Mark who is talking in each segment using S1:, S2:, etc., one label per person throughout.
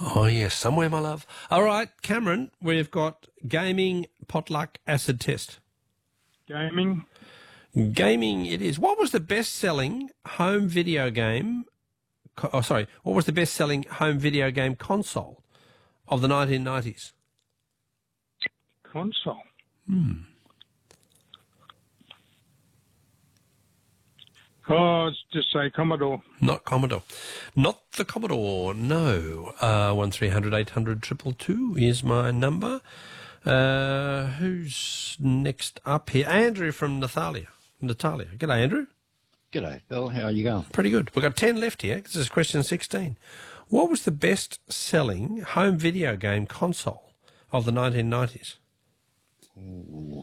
S1: Oh, yes, somewhere, my love. All right, Cameron, we've got gaming, potluck, acid test.
S2: Gaming.
S1: Gaming it is. What was the best-selling home video game... what was the best-selling home video game console of the 1990s?
S2: Console? Oh, let's just say Commodore.
S1: Not Commodore. Not the Commodore, no. 1300 800 222 is my number. Who's next up here? Andrew from Natalia. G'day, Andrew.
S3: G'day, Phil. How are you going?
S1: Pretty good. We've got 10 left here. This is question 16. What was the best-selling home video game console of the 1990s?
S3: Ooh,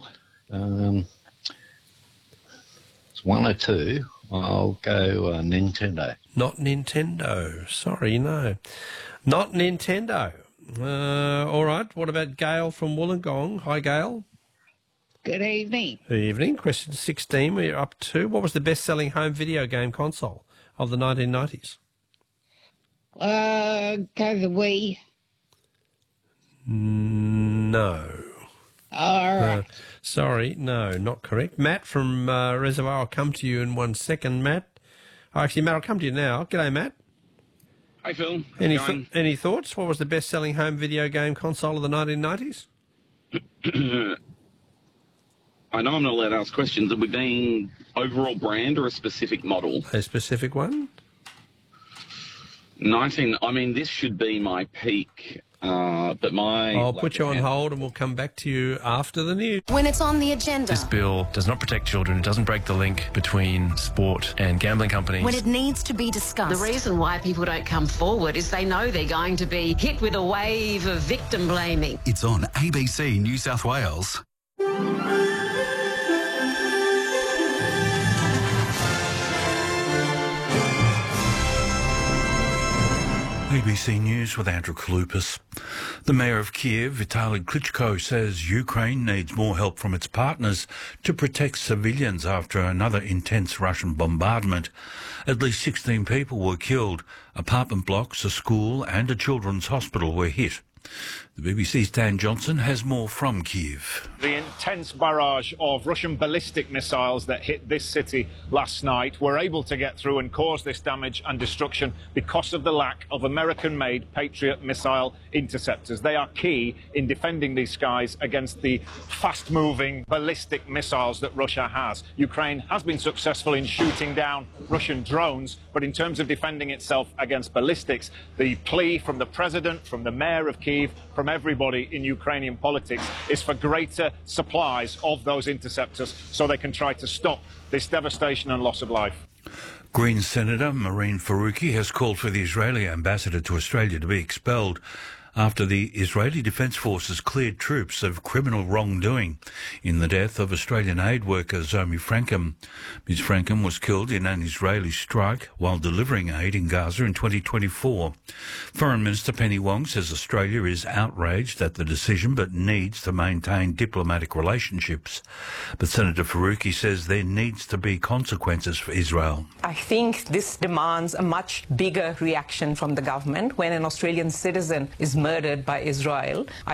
S3: it's one or two. I'll go Nintendo.
S1: Not Nintendo. Sorry, no. Not Nintendo. All right. What about Gail from Wollongong? Hi, Gail.
S4: Good evening.
S1: Good evening. Question 16. We're up to. What was the best-selling home video game console of the 1990s?
S4: Go the Wii.
S1: No.
S4: All right.
S1: Sorry, no, not correct. Matt from Reservoir, I'll come to you in 1 second, Matt. Actually, Matt, I'll come to you now. G'day, Matt.
S5: Hey, Phil.
S1: Any thoughts? What was the best-selling home video game console of the 1990s?
S5: I know I'm not allowed to ask questions. Are we being overall brand or a specific model?
S1: A specific one?
S5: This should be my peak, but my...
S1: I'll put you on hold and we'll come back to you after the news.
S6: When it's on the agenda.
S7: This bill does not protect children. It doesn't break the link between sport and gambling companies.
S6: When it needs to be discussed.
S8: The reason why people don't come forward is they know they're going to be hit with a wave of victim blaming.
S9: It's on ABC New South Wales. ABC News with Andrew Kalupas. The mayor of Kiev, Vitaly Klitschko, says Ukraine needs more help from its partners to protect civilians after another intense Russian bombardment. At least 16 people were killed. Apartment blocks, a school and a children's hospital were hit. The BBC's Dan Johnson has more from Kiev.
S10: The intense barrage of Russian ballistic missiles that hit this city last night were able to get through and cause this damage and destruction because of the lack of American-made Patriot missile interceptors. They are key in defending these skies against the fast-moving ballistic missiles that Russia has. Ukraine has been successful in shooting down Russian drones, but in terms of defending itself against ballistics, the plea from the president, from the mayor of Kyiv, from everybody in Ukrainian politics is for greater supplies of those interceptors so they can try to stop this devastation and loss of life.
S9: Greens Senator Marine Faruqi has called for the Israeli ambassador to Australia to be expelled after the Israeli Defence Forces cleared troops of criminal wrongdoing in the death of Australian aid worker Zomi Frankham. Ms Frankham was killed in an Israeli strike while delivering aid in Gaza in 2024. Foreign Minister Penny Wong says Australia is outraged at the decision but needs to maintain diplomatic relationships. But Senator Faruqi says there needs to be consequences for Israel.
S11: I think this demands a much bigger reaction from the government when an Australian citizen is murdered by Israel. I